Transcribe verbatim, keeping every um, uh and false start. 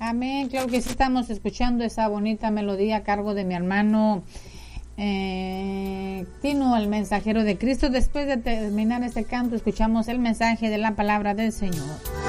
Amén, claro que sí, estamos escuchando esa bonita melodía a cargo de mi hermano eh, Tino, el mensajero de Cristo. Después de terminar este canto, escuchamos el mensaje de la palabra del Señor.